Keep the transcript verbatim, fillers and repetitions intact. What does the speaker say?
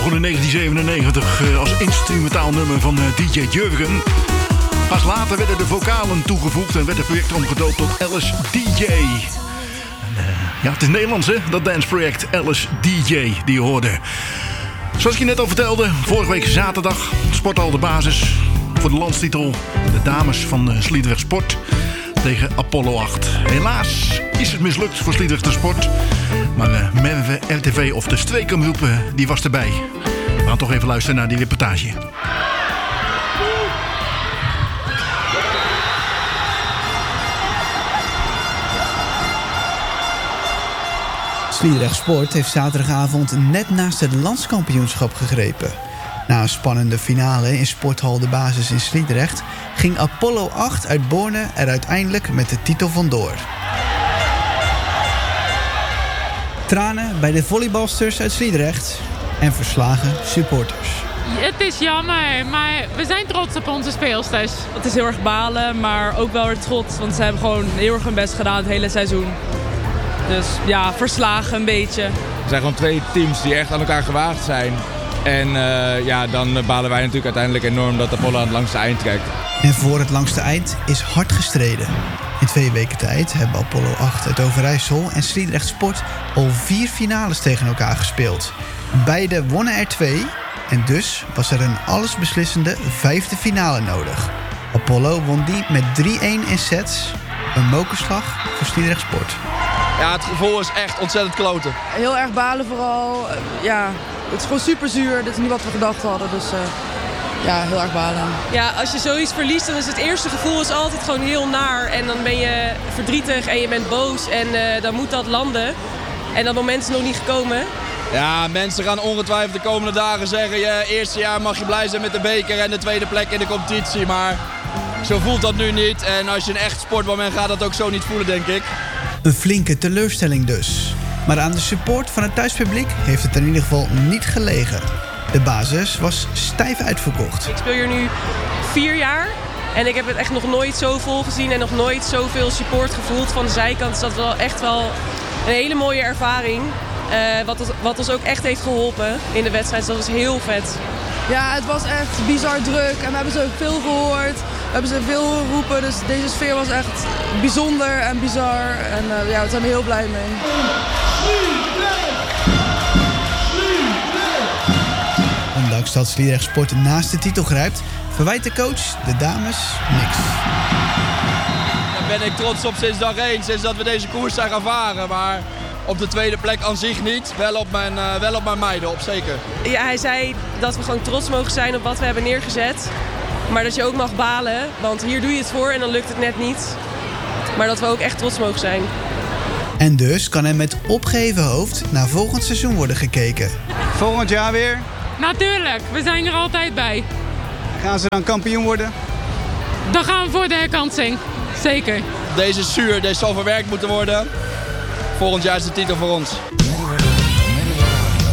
begon in negentien zevenennegentig uh, als instrumentaal nummer van uh, D J Jurgen. Pas later werden de vocalen toegevoegd en werd het project omgedoopt tot Alice D J. En, uh, ja, het is Nederlands, hè? Dat danceproject Alice D J die je hoorde. Zoals ik je net al vertelde, vorige week zaterdag, Sporthal de Basis voor de landstitel. De dames van uh, Sliedrecht Sport tegen Apollo acht. Helaas is het mislukt voor Sliedrecht Sport. Maar uh, Merwe R T V of de Streekomroep, uh, die was erbij. We gaan toch even luisteren naar die reportage. Sliedrecht Sport heeft zaterdagavond net naast het landskampioenschap gegrepen. Na een spannende finale in Sporthal de Basis in Sliedrecht ging Apollo acht uit Borne er uiteindelijk met de titel vandoor. Tranen bij de volleybalsters uit Sliedrecht en verslagen supporters. Het is jammer, maar we zijn trots op onze speelsters. Het is heel erg balen, maar ook wel weer trots, want ze hebben gewoon heel erg hun best gedaan het hele seizoen. Dus ja, verslagen een beetje. Er zijn gewoon twee teams die echt aan elkaar gewaagd zijn. En uh, ja, dan balen wij natuurlijk uiteindelijk enorm dat Apollo aan het langste eind trekt. En voor het langste eind is hard gestreden. In twee weken tijd hebben Apollo acht uit Overijssel en Sliedrecht Sport al vier finales tegen elkaar gespeeld. Beide wonnen er twee en dus was er een allesbeslissende vijfde finale nodig. Apollo won die met drie-een in sets. Een mokerslag voor Sliedrecht Sport. Ja, het gevoel is echt ontzettend kloten. Heel erg balen vooral. Ja, het is gewoon super zuur. Dit is niet wat we gedacht hadden. Dus uh, ja, heel erg balen. Ja, als je zoiets verliest, dan is het eerste gevoel is altijd gewoon heel naar. En dan ben je verdrietig en je bent boos. En uh, dan moet dat landen. En dat moment is nog niet gekomen. Ja, mensen gaan ongetwijfeld de komende dagen zeggen... je eerste jaar mag je blij zijn met de beker en de tweede plek in de competitie. Maar zo voelt dat nu niet. En als je een echt sportman bent, gaat dat ook zo niet voelen, denk ik. Een flinke teleurstelling dus. Maar aan de support van het thuispubliek heeft het in ieder geval niet gelegen. De basis was stijf uitverkocht. Ik speel hier nu vier jaar en ik heb het echt nog nooit zo vol gezien en nog nooit zoveel support gevoeld van de zijkant. Dus dat is wel echt wel een hele mooie ervaring. Uh, wat, ons, wat ons ook echt heeft geholpen in de wedstrijd. Dus dat was heel vet. Ja, het was echt bizar druk en we hebben ze ook veel gehoord. We hebben ze veel horen roepen, dus deze sfeer was echt bijzonder en bizar. En uh, ja, we zijn er heel blij mee. Ondanks dat Sliedrecht Sport naast de titel grijpt, verwijt de coach de dames niks. Daar ben ik trots op sinds dag één, sinds dat we deze koers zijn gaan varen. Maar op de tweede plek aan zich niet, wel op mijn, uh, wel op mijn meiden, op zeker. Ja, hij zei dat we gewoon trots mogen zijn op wat we hebben neergezet. Maar dat je ook mag balen, want hier doe je het voor en dan lukt het net niet. Maar dat we ook echt trots mogen zijn. En dus kan er met opgeheven hoofd naar volgend seizoen worden gekeken. Volgend jaar weer? Natuurlijk, we zijn er altijd bij. Gaan ze dan kampioen worden? Dan gaan we voor de herkansing, zeker. Deze is zuur, deze zal verwerkt moeten worden. Volgend jaar is de titel voor ons.